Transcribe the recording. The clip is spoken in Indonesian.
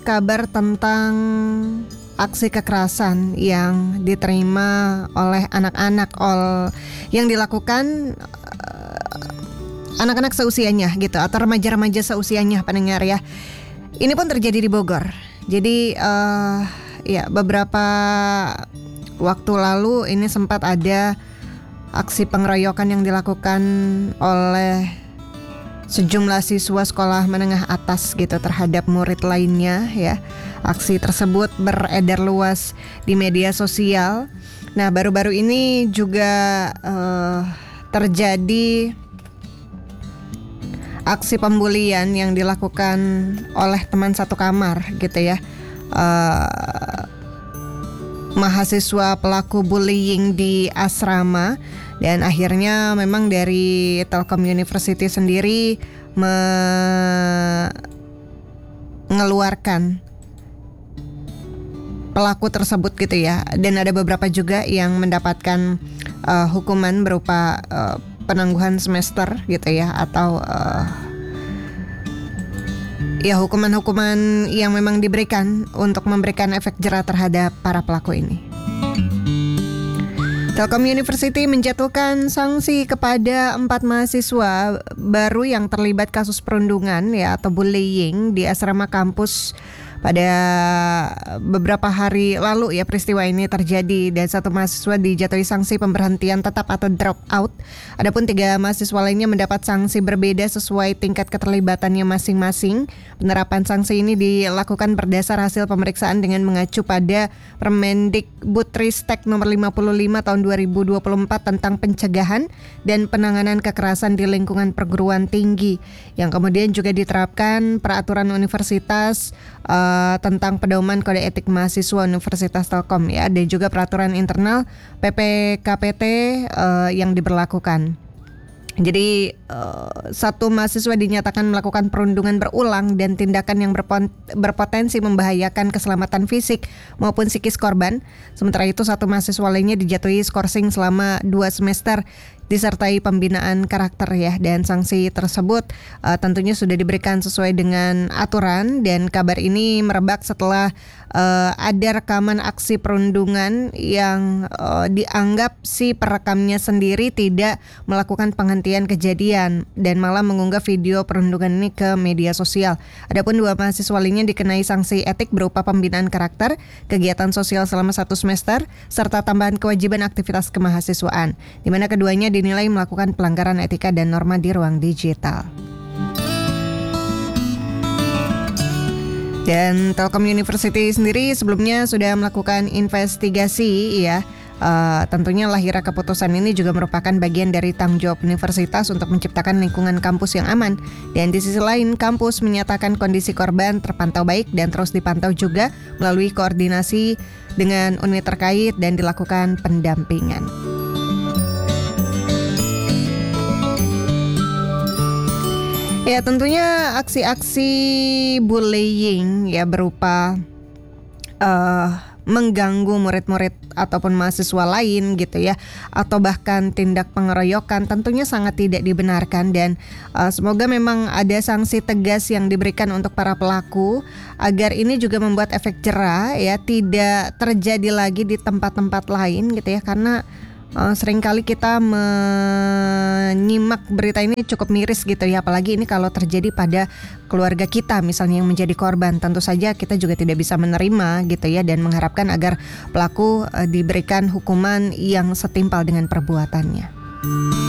kabar tentang aksi kekerasan yang diterima oleh anak-anak yang dilakukan anak-anak seusianya gitu, atau remaja-remaja seusianya, pendengar ya. Ini pun terjadi di Bogor. Jadi ya beberapa waktu lalu ini sempat ada aksi pengeroyokan yang dilakukan oleh sejumlah siswa sekolah menengah atas gitu terhadap murid lainnya ya. Aksi tersebut beredar luas di media sosial. Nah, baru-baru ini juga terjadi aksi pembulian yang dilakukan oleh teman satu kamar gitu ya. Mahasiswa pelaku bullying di asrama, dan akhirnya memang dari Telkom University sendiri mengeluarkan pelaku tersebut gitu ya, dan ada beberapa juga yang mendapatkan hukuman berupa penangguhan semester gitu ya, atau ya hukuman-hukuman yang memang diberikan untuk memberikan efek jera terhadap para pelaku ini. Telkom University menjatuhkan sanksi kepada 4 mahasiswa baru yang terlibat kasus perundungan ya atau bullying di asrama kampus pada beberapa hari lalu ya. Peristiwa ini terjadi dan 1 mahasiswa dijatuhi sanksi pemberhentian tetap atau drop out. Adapun 3 mahasiswa lainnya mendapat sanksi berbeda sesuai tingkat keterlibatannya masing-masing. Penerapan sanksi ini dilakukan berdasar hasil pemeriksaan dengan mengacu pada Permendikbudristek nomor 55 tahun 2024 tentang pencegahan dan penanganan kekerasan di lingkungan perguruan tinggi, yang kemudian juga diterapkan peraturan universitas tentang pedoman kode etik mahasiswa Universitas Telkom ya, dan juga peraturan internal PPKPT yang diberlakukan. Jadi 1 mahasiswa dinyatakan melakukan perundungan berulang dan tindakan yang berpotensi membahayakan keselamatan fisik maupun psikis korban. Sementara itu 1 mahasiswa lainnya dijatuhi skorsing selama 2 semester disertai pembinaan karakter ya, dan sanksi tersebut tentunya sudah diberikan sesuai dengan aturan, dan kabar ini merebak setelah ada rekaman aksi perundungan yang dianggap si perekamnya sendiri tidak melakukan penghentian kejadian dan malah mengunggah video perundungan ini ke media sosial. Adapun 2 mahasiswa lainnya dikenai sanksi etik berupa pembinaan karakter, kegiatan sosial selama 1 semester, serta tambahan kewajiban aktivitas kemahasiswaan, di mana keduanya dinilai melakukan pelanggaran etika dan norma di ruang digital. Dan Telkom University sendiri sebelumnya sudah melakukan investigasi ya. Tentunya lahirnya keputusan ini juga merupakan bagian dari tanggung jawab universitas untuk menciptakan lingkungan kampus yang aman. Dan di sisi lain, kampus menyatakan kondisi korban terpantau baik dan terus dipantau juga melalui koordinasi dengan unit terkait dan dilakukan pendampingan. Ya, tentunya aksi-aksi bullying ya berupa mengganggu murid-murid ataupun mahasiswa lain gitu ya, atau bahkan tindak pengeroyokan tentunya sangat tidak dibenarkan, dan semoga memang ada sanksi tegas yang diberikan untuk para pelaku agar ini juga membuat efek jera ya, tidak terjadi lagi di tempat-tempat lain gitu ya, karena seringkali kita menyimak berita ini cukup miris gitu ya, apalagi ini kalau terjadi pada keluarga kita misalnya yang menjadi korban. Tentu saja kita juga tidak bisa menerima gitu ya, dan mengharapkan agar pelaku diberikan hukuman yang setimpal dengan perbuatannya.